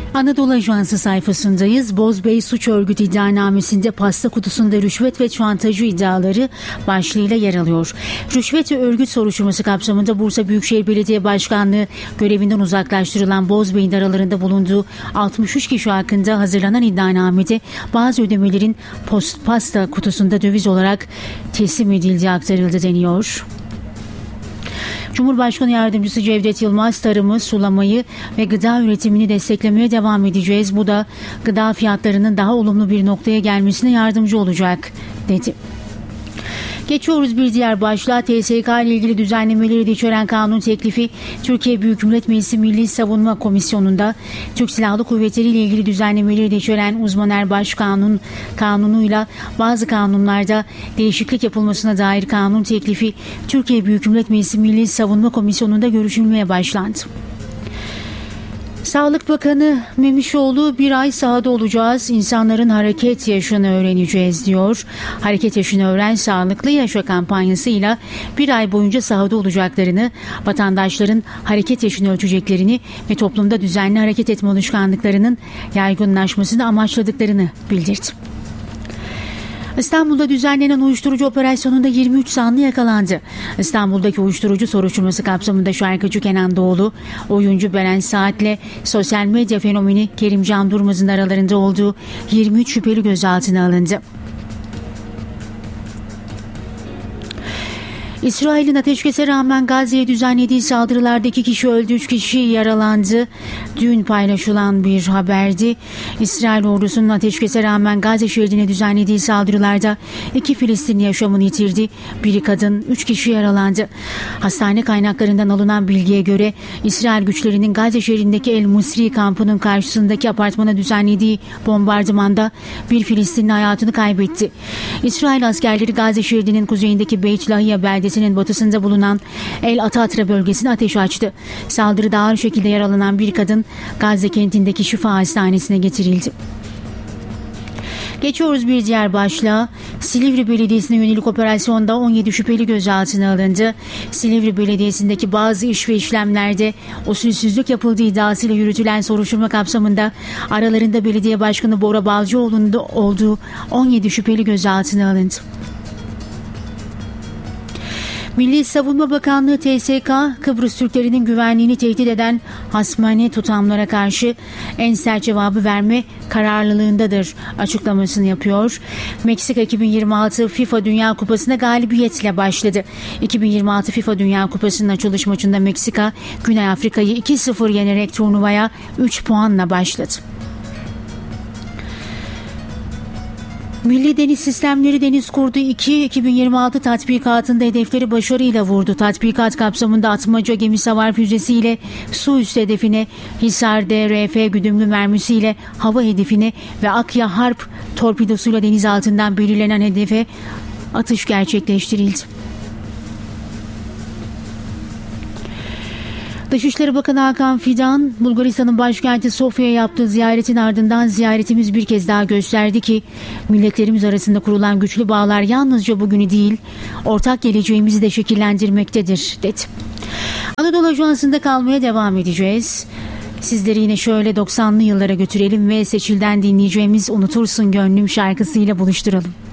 Anadolu Ajansı sayfasındayız. Bozbey suç örgütü iddianamesinde pasta kutusunda rüşvet ve çantacı iddiaları başlığıyla yer alıyor. Rüşvet ve örgüt soruşturması kapsamında Bursa Büyükşehir Belediye Başkanlığı görevinden uzaklaştırılan Bozbey'in aralarında bulunduğu 63 kişi hakkında hazırlanan iddianamede bazı ödemelerin pasta kutusunda döviz olarak teslim edildiği aktarıldı deniyor. Cumhurbaşkanı Yardımcısı Cevdet Yılmaz tarımı, sulamayı ve gıda üretimini desteklemeye devam edeceğiz. Bu da gıda fiyatlarının daha olumlu bir noktaya gelmesine yardımcı olacak dedi. Geçiyoruz bir diğer başlığa. TSK ile ilgili düzenlemeleri de içeren kanun teklifi Türkiye Büyük Millet Meclisi Milli Savunma Komisyonu'nda Türk Silahlı Kuvvetleri ile ilgili düzenlemeleri de içeren uzman erbaş kanunuyla bazı kanunlarda değişiklik yapılmasına dair kanun teklifi Türkiye Büyük Millet Meclisi Milli Savunma Komisyonu'nda görüşülmeye başlandı. Sağlık Bakanı Memişoğlu bir ay sahada olacağız, insanların hareket yaşını öğreneceğiz diyor. Hareket yaşını öğren, sağlıklı yaşa kampanyasıyla bir ay boyunca sahada olacaklarını, vatandaşların hareket yaşını ölçeceklerini ve toplumda düzenli hareket etme alışkanlıklarının yaygınlaşmasını amaçladıklarını bildirdi. İstanbul'da düzenlenen uyuşturucu operasyonunda 23 zanlı yakalandı. İstanbul'daki uyuşturucu soruşturması kapsamında şarkıcı Kenan Doğulu, oyuncu Beren Saat'le sosyal medya fenomeni Kerimcan Durmaz'ın aralarında olduğu 23 şüpheli gözaltına alındı. İsrail'in ateşkese rağmen Gazze'ye düzenlediği saldırılarda 2 kişi öldü, 3 kişi yaralandı. Dün paylaşılan bir haberdi. İsrail ordusunun ateşkese rağmen Gazze şeridine düzenlediği saldırılarda 2 Filistinli yaşamını yitirdi. Biri kadın, 3 kişi yaralandı. Hastane kaynaklarından alınan bilgiye göre İsrail güçlerinin Gazze şehrindeki El Musri kampının karşısındaki apartmana düzenlediği bombardımanda bir Filistinli hayatını kaybetti. İsrail askerleri Gazze şeridinin kuzeyindeki Beit Lahia beldesinin batısında bulunan El Atatra bölgesine ateş açtı. Saldırıda ağır şekilde yaralanan bir kadın Gazze kentindeki Şifa Hastanesi'ne getirildi. Geçiyoruz bir diğer başlığa. Silivri Belediyesi'ne yönelik operasyonda 17 şüpheli gözaltına alındı. Silivri Belediyesi'ndeki bazı iş ve işlemlerde usulsüzlük yapıldığı iddiasıyla yürütülen soruşturma kapsamında aralarında belediye başkanı Bora Balcıoğlu'nun da olduğu 17 şüpheli gözaltına alındı. Milli Savunma Bakanlığı TSK, Kıbrıs Türklerinin güvenliğini tehdit eden hasmane tutamlara karşı en sert cevabı verme kararlılığındadır açıklamasını yapıyor. Meksika 2026 FIFA Dünya Kupası'na galibiyetle başladı. 2026 FIFA Dünya Kupası'nın açılış maçında Meksika, Güney Afrika'yı 2-0 yenerek turnuvaya 3 puanla başladı. Milli Deniz Sistemleri Deniz Kurdu 2 2026 tatbikatında hedefleri başarıyla vurdu. Tatbikat kapsamında Atmaca gemisavar füzesiyle su üstü hedefine, Hisar DRF güdümlü mermisiyle hava hedefine ve Akya Harp torpidosuyla deniz altından belirlenen hedefe atış gerçekleştirildi. Dışişleri Bakanı Hakan Fidan, Bulgaristan'ın başkenti Sofya'ya yaptığı ziyaretin ardından ziyaretimiz bir kez daha gösterdi ki milletlerimiz arasında kurulan güçlü bağlar yalnızca bugünü değil, ortak geleceğimizi de şekillendirmektedir, dedi. Anadolu Ajansı'nda kalmaya devam edeceğiz. Sizleri yine şöyle 90'lı yıllara götürelim ve Seçil'den dinleyeceğimiz Unutursun Gönlüm şarkısıyla buluşturalım.